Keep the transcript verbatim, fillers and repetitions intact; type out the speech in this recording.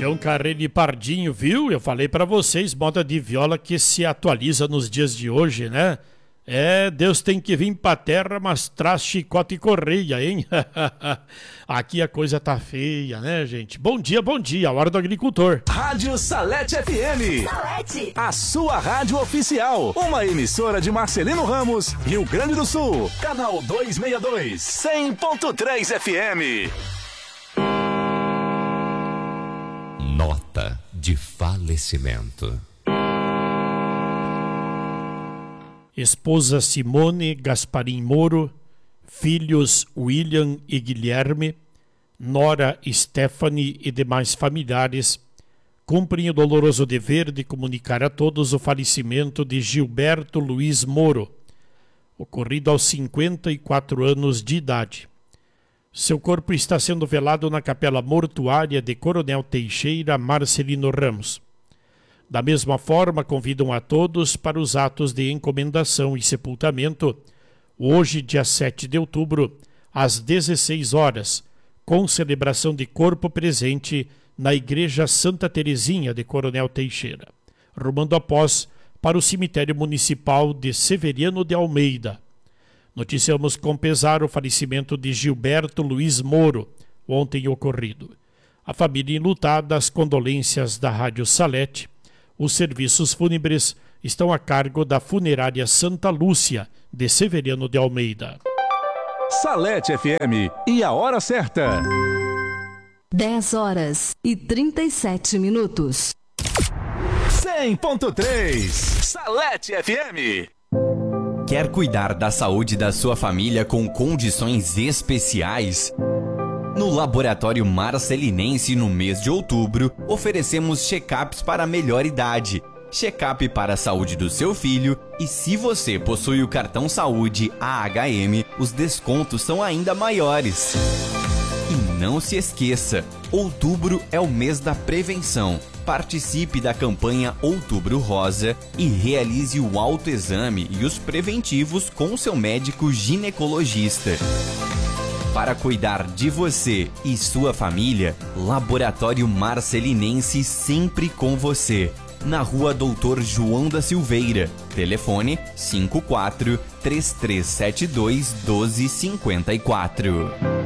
Tião Carreiro e Pardinho, viu? Eu falei pra vocês, moda de viola que se atualiza nos dias de hoje, né? É, Deus tem que vir pra terra, mas traz chicote e correia, hein? Aqui a coisa tá feia, né, gente? Bom dia, bom dia, hora do agricultor. Rádio Salete F M. Salete. A sua rádio oficial. Uma emissora de Marcelino Ramos, Rio Grande do Sul. Canal duzentos e sessenta e dois, cem ponto três F M. Nota de falecimento. Esposa Simone Gasparim Moro, filhos William e Guilherme, nora Stephanie e demais familiares, cumprem o doloroso dever de comunicar a todos o falecimento de Gilberto Luiz Moro, ocorrido aos cinquenta e quatro anos de idade. Seu corpo está sendo velado na capela mortuária de Coronel Teixeira Marcelino Ramos. Da mesma forma, convidam a todos para os atos de encomendação e sepultamento, hoje, dia sete de outubro, às dezesseis horas, com celebração de corpo presente na Igreja Santa Terezinha de Coronel Teixeira, rumando após para o cemitério municipal de Severiano de Almeida. Noticiamos com pesar o falecimento de Gilberto Luiz Moro, ontem ocorrido. A família enlutada, as condolências da Rádio Salete. Os serviços fúnebres estão a cargo da Funerária Santa Lúcia, de Severiano de Almeida. Salete F M e a hora certa. dez horas e trinta e sete minutos. cem ponto três Salete F M. Quer cuidar da saúde da sua família com condições especiais? No Laboratório Marcelinense, no mês de outubro, oferecemos check-ups para a melhor idade, check-up para a saúde do seu filho e se você possui o cartão saúde A H M, os descontos são ainda maiores. E não se esqueça, outubro é o mês da prevenção. Participe da campanha Outubro Rosa e realize o autoexame e os preventivos com seu médico ginecologista. Para cuidar de você e sua família, Laboratório Marcelinense sempre com você. Na rua Doutor João da Silveira. Telefone cinco quatro, três três sete dois, um dois cinco quatro.